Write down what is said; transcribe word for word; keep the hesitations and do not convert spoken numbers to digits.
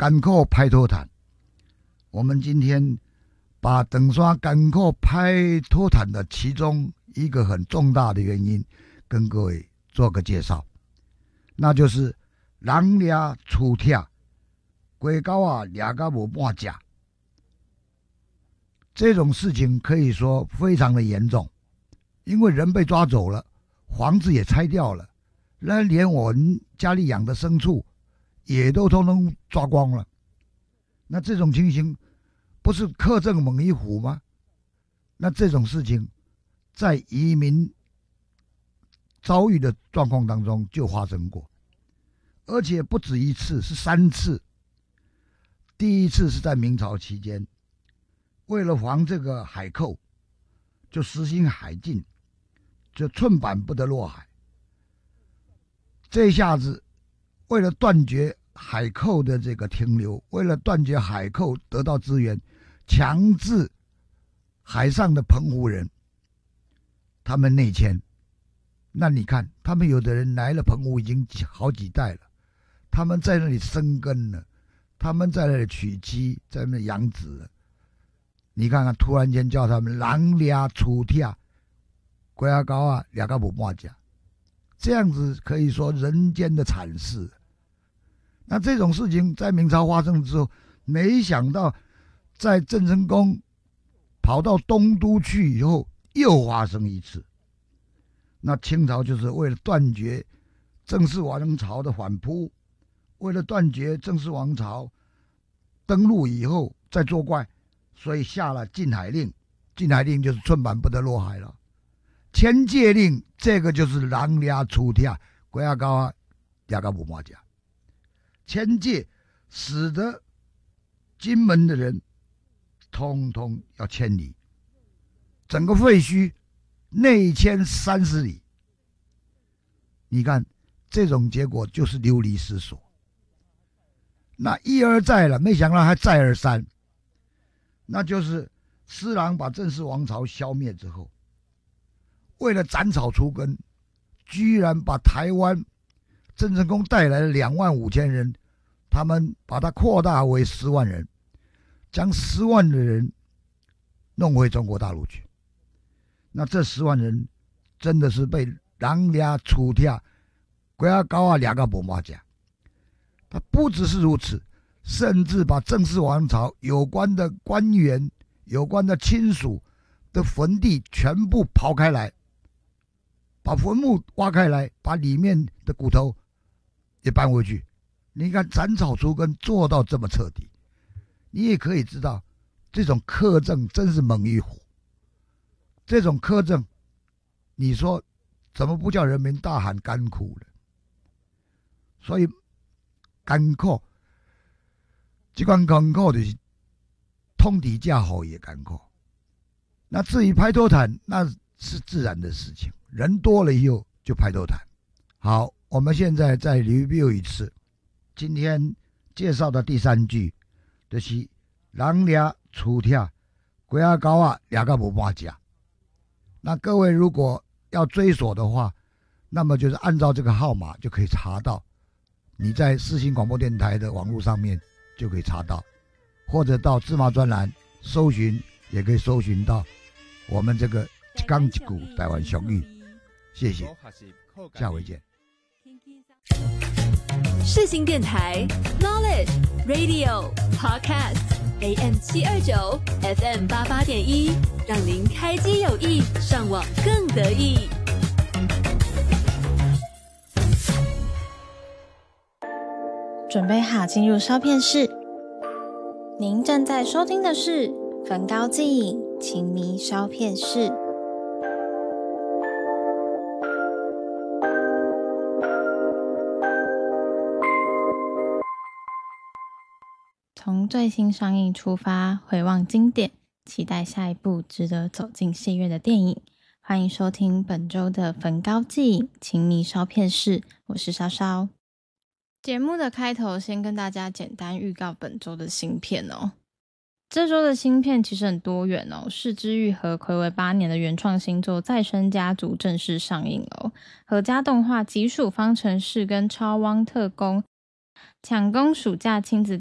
甘苦拍脱谈。我们今天把长沙甘苦拍脱谈的其中一个很重大的原因跟各位做个介绍，那就是人抓厝拆，鸡狗啊抓到无半只。这种事情可以说非常的严重，因为人被抓走了，房子也拆掉了，那连我们家里养的牲畜也都通通抓光了。那这种情形不是克正猛于虎吗？那这种事情在移民遭遇的状况当中就发生过，而且不止一次，是三次。第一次是在明朝期间，为了防这个海寇，就实行海禁，就寸板不得落海。这一下子为了断绝海寇的这个停留，为了断绝海寇得到资源，强制海上的澎湖人他们内迁。那你看，他们有的人来了澎湖已经好几代了，他们在那里生根了，他们在那里娶妻，在那里养子了。你看看，突然间叫他们人抓厝拆，鸡仔狗啊抓到无半只，这样子可以说人间的惨事。那这种事情在明朝发生之后，没想到在郑成功跑到东都去以后又发生一次。那清朝就是为了断绝郑氏王朝的反扑，为了断绝郑氏王朝登陆以后再作怪，所以下了禁海令。禁海令就是寸板不得落海了。迁界令这个就是人抓厝拆，鸡仔狗啊抓到无半只。迁界使得金门的人通通要迁离，整个废墟内迁三十里。你看这种结果就是流离失所。那一而再了，没想到还再而三。那就是施琅把郑氏王朝消灭之后，为了斩草除根，居然把台湾郑成功带来了两万五千人，他们把它扩大为十万人，将十万的人弄回中国大陆去。那这十万人真的是被人抓厝拆，鸡仔狗啊抓到无半只。他不只是如此，甚至把郑氏王朝有关的官员、有关的亲属的坟地全部刨开来，把坟墓挖开来，把里面的骨头也搬回去。你看斩草除根做到这么彻底，你也可以知道这种苛政真是猛于虎。这种苛政，你说怎么不叫人民大喊甘苦呢？所以甘苦，这款甘苦就是通底价好也甘苦。那至于拍脱谈，那是自然的事情，人多了以后就拍脱谈。好，我们现在再 review 一次，今天介绍的第三句就是人抓厝拆，鸡仔狗啊抓到无半只。那各位如果要追索的话，那么就是按照这个号码就可以查到，你在世新广播电台的网络上面就可以查到，或者到芝麻专栏搜寻，也可以搜寻到我们这个一讲一句台湾俗语。谢谢，下回见。 世新电台 Knowledge Radio Podcast A M 七二九 F M 八八点一，让您开机有益，上网更得意。 准备好进入烧片室。您正在收听的是焚高祭影情迷烧片室。从最新上映出发，回望经典，期待下一部值得走进戏院的电影。欢迎收听本周的焚高祭影情迷烧片室，我是烧烧。节目的开头先跟大家简单预告本周的新片哦。这周的新片其实很多元哦，是枝裕和睽违八年的原创新作《再生家族》正式上映哦。合家动画《极属方程式》跟《超汪特工》抢攻暑假亲子